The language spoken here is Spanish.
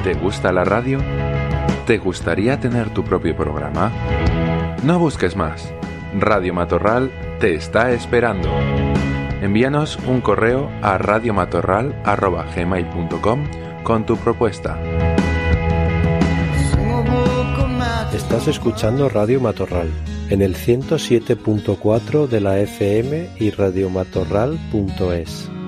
¿Te gusta la radio? ¿Te gustaría tener tu propio programa? No busques más. Radio Matorral te está esperando. Envíanos un correo a radiomatorral@gmail.com con tu propuesta. Estás escuchando Radio Matorral en el 107.4 de la FM y radiomatorral.es.